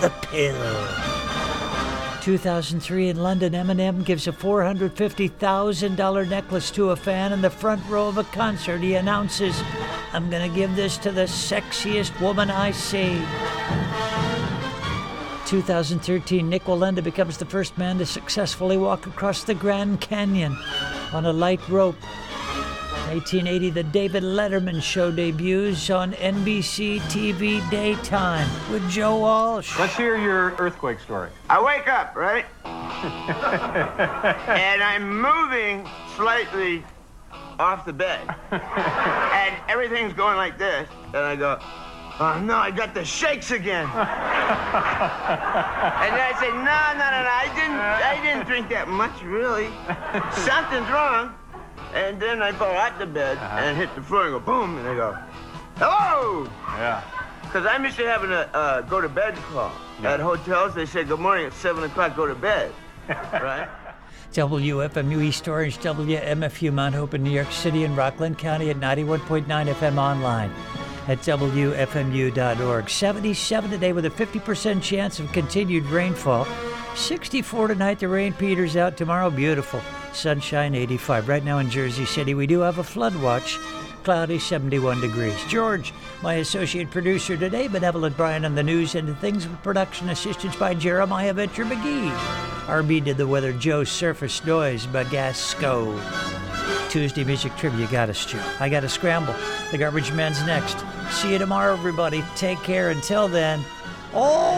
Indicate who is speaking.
Speaker 1: The Pill. 2003 in London, Eminem gives a $450,000 necklace to a fan in the front row of a concert. He announces, "I'm gonna give this to the sexiest woman I see." 2013, Nick Wallenda becomes the first man to successfully walk across the Grand Canyon on a light rope. 1880, the David Letterman Show debuts on NBC TV daytime with Joe Walsh.
Speaker 2: Let's hear your earthquake story.
Speaker 3: I wake up, right? And I'm moving slightly off the bed. And everything's going like this. And I go, "Oh no, I got the shakes again." And then I say, no, I didn't drink that much, really. Something's wrong. And then I fall out the bed and hit the floor and go boom, and I go, "Hello!"
Speaker 2: Yeah.
Speaker 3: Because I'm used to having a go to bed call. At hotels, they say, "Good morning, it's 7 o'clock, go to bed." Right?
Speaker 1: WFMU East Orange, WMFU Mount Hope in New York City and Rockland County at 91.9 FM online at WFMU.org. 77 today with a 50% chance of continued rainfall. 64 tonight, the rain peters out. Tomorrow, beautiful. Sunshine, 85. Right now in Jersey City, we do have a flood watch. Cloudy, 71 degrees. George, my associate producer today. Benevolent Brian on the news and things with production assistance by Jeremiah Venture McGee. RB did the weather. Joe Surface Noise, Bagasco. Tuesday music trivia got us, Joe. I got to scramble. The Garbage Man's next. See you tomorrow, everybody. Take care. Until then,